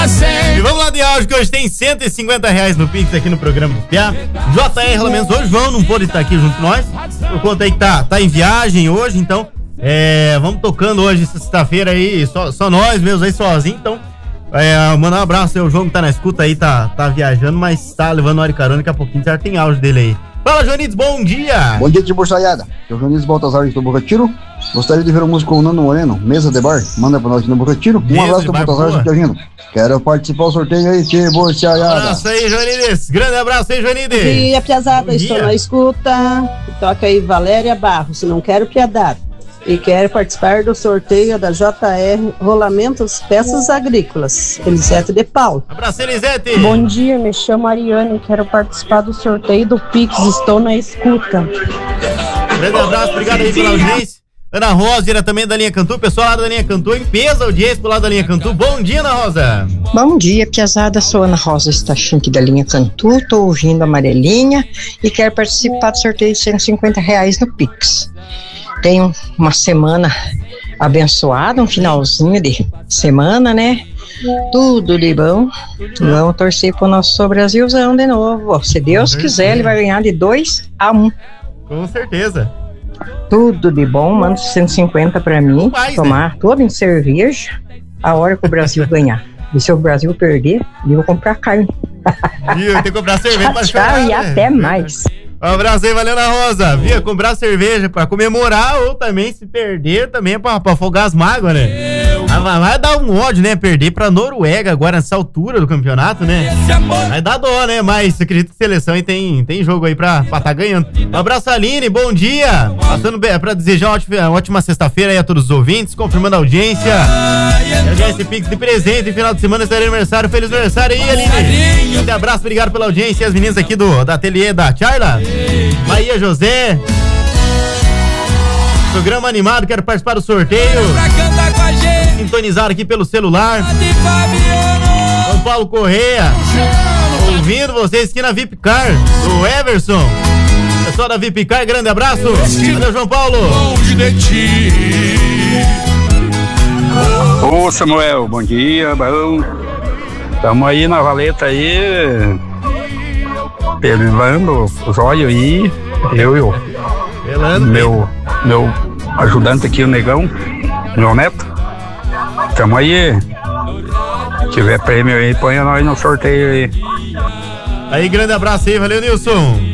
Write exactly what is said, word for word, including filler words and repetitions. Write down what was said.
E vamos lá de áudio, que hoje tem cento e cinquenta reais no Pix aqui no programa do Piá. J R Rolamentos, hoje João não pôde estar aqui junto com nós, por conta aí que tá, tá em viagem hoje, então é, vamos tocando hoje, sexta-feira aí, só, só nós mesmos aí sozinhos, então é, mandar um abraço aí, o João que tá na escuta aí, tá, tá viajando, mas tá levando hora e carona, daqui a pouquinho já tem áudio dele aí. Fala, Joanides, bom dia! Bom dia, Tiburçaiada. Eu, Joanides Baltazar, de Boca Tiro. Gostaria de ver o músico com o Nando Moreno, Mesa de Bar. Manda pra nós aqui no Boca Tiro. Um abraço do Baltazar, te ouvindo. Quero participar do sorteio aí, Tiburçaiada. Um abraço aí, Joanides. Grande abraço aí, Joanides. Bom dia, piazada. Estou na escuta. Toca aí, Valéria Barros. Não quero piedade. E quero participar do sorteio da J R Rolamentos Peças Agrícolas. Elisete de Paulo. Abraço, Elisete. Bom dia, me chamo Ariane. Quero participar do sorteio do Pix. Estou na escuta. Grande abraço, obrigado aí pela audiência. Ana Rosa, diretamente da Linha Cantu. Pessoal lá da Linha Cantu, em peso a audiência pro lado da Linha Cantu. Bom dia, Ana Rosa. Bom dia, piazada. Sou Ana Rosa Stachink da Linha Cantu. Tô ouvindo a Amarelinha e quero participar do sorteio de cento e cinquenta reais no Pix. Tenho uma semana abençoada, um finalzinho de semana, né? Tudo de bom. Vamos torcer pro nosso Brasilzão de novo. Se Deus quiser, ele vai ganhar de dois a um. Com certeza. Tudo de bom, manda cento e cinquenta pra mim, mais, tomar né? Toda em cerveja, a hora que o Brasil ganhar. E se o Brasil perder, eu vou comprar carne. Viu? Tem que comprar cerveja pra chorar, tchau, e né? até mais. Um abraço aí, valeu, Ana Rosa. Via comprar cerveja pra comemorar ou também se perder também pra, pra afogar as mágoas, né? Vai, vai dar um ódio, né? Perder pra Noruega agora nessa altura do campeonato, né? Vai dar dó, né? Mas acredito que seleção aí tem, tem jogo aí pra estar tá ganhando. Um abraço, Aline, bom dia. Passando pra desejar uma ótima, uma ótima sexta-feira aí a todos os ouvintes, confirmando a audiência. Eu já esse Pix de presente, no final de semana estarei aniversário. Feliz aniversário aí, Aline. Um abraço, obrigado pela audiência. E as meninas aqui do, da ateliê da Charla. Maria José. Programa animado, quero participar do sorteio. Sintonizar aqui pelo celular. São Paulo Correia. Ouvindo vocês aqui na V I P Car do Everson. Pessoal da V I P Car, grande abraço. Valeu, João Paulo. Ô Samuel, bom dia, bom. Tamo aí na valeta aí, pelando os olhos aí, eu e o meu, meu ajudante aqui, o Negão, meu neto. Tamo aí. Se tiver prêmio aí, põe nós no sorteio aí. Aí, grande abraço aí, valeu, Nilson.